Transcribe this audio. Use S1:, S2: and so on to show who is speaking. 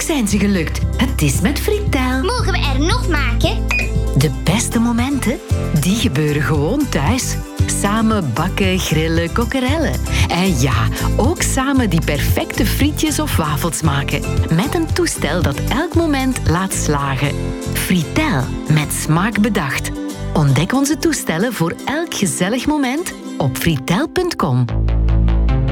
S1: zijn ze gelukt. Het is met Fritel.
S2: Mogen we er nog maken?
S1: De beste momenten, die gebeuren gewoon thuis. Samen bakken, grillen, kokkerellen. En ja, ook samen die perfecte frietjes of wafels maken. Met een toestel dat elk moment laat slagen. Fritel, met smaak bedacht. Ontdek onze toestellen voor elk gezellig moment op fritel.com.